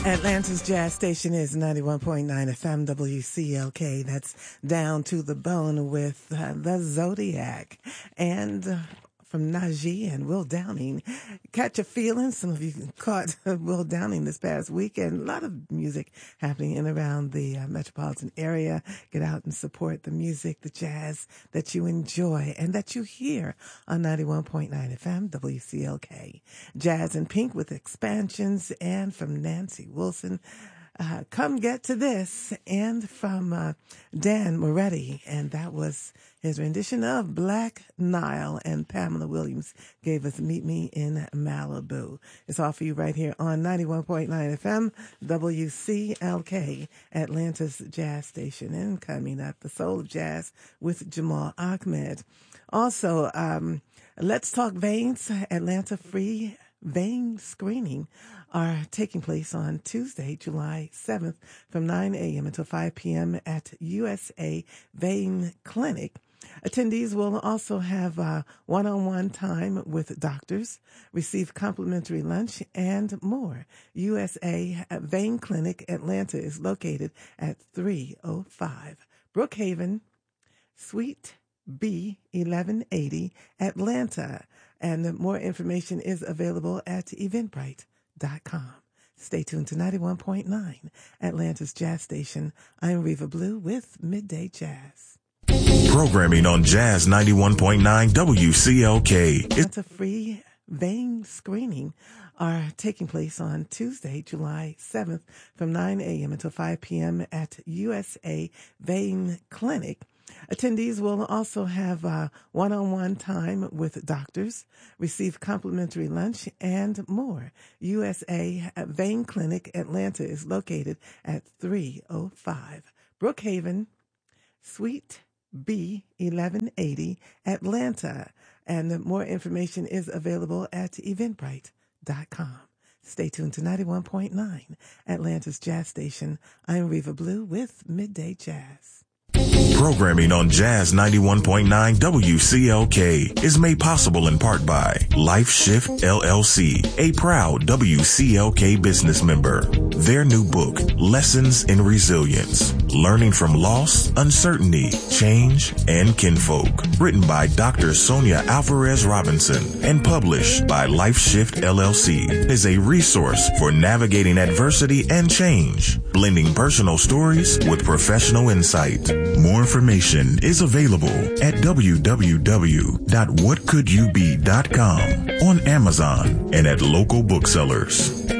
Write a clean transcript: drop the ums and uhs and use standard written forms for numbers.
Atlanta's jazz station is 91.9 FM WCLK. That's Down to the Bone with the Zodiac. And from Najee and Will Downing. Catch a feeling. Some of you caught Will Downing this past weekend. A lot of music happening in and around the metropolitan area. Get out and support the music, the jazz that you enjoy and that you hear on 91.9 FM WCLK. Jazz in Pink with Expansions, and from Nancy Wilson, Come Get to This, and from Dan Moretti, and that was his rendition of Black Nile, and Pamela Williams gave us Meet Me in Malibu. It's all for you right here on 91.9 FM WCLK, Atlanta's jazz station. And coming up, the Soul of Jazz with Jamal Ahmed. Also, Let's Talk Veins, Atlanta Free Vein Screening are taking place on Tuesday, July 7th from 9 a.m. until 5 p.m. at USA Vein Clinic. Attendees will also have one-on-one time with doctors, receive complimentary lunch, and more. USA Vein Clinic Atlanta is located at 305 Brookhaven, Suite B, 1180, Atlanta. And more information is available at eventbrite.com. Stay tuned to 91.9, Atlanta's jazz station. I'm Reva Blue with Midday Jazz. Programming on Jazz 91.9 WCLK. Atlanta Free Vein Screening are taking place on Tuesday, July 7th from 9 a.m. until 5 p.m. at USA Vein Clinic. Attendees will also have one-on-one time with doctors, receive complimentary lunch, and more. USA Vein Clinic Atlanta is located at 305 Brookhaven, Suite B, 1180, Atlanta. And more information is available at eventbrite.com. Stay tuned to 91.9, Atlanta's jazz station. I'm Reva Blue with Midday Jazz. Programming on Jazz 91.9 WCLK is made possible in part by Life Shift LLC, a proud WCLK business member. Their new book, Lessons in Resilience, Learning from Loss, Uncertainty, Change, and Kinfolk, written by Dr. Sonia Alvarez Robinson and published by Life Shift LLC, is a resource for navigating adversity and change, blending personal stories with professional insight. More information is available at www.whatcouldyoube.com, on Amazon, and at local booksellers.